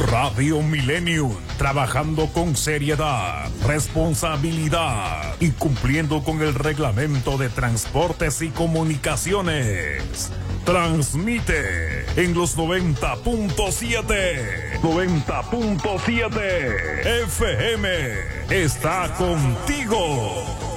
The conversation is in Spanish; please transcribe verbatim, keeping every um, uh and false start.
Radio Millennium, trabajando con seriedad, responsabilidad y cumpliendo con el reglamento de transportes y comunicaciones. Transmite en los noventa punto siete. noventa punto siete F M. Está contigo.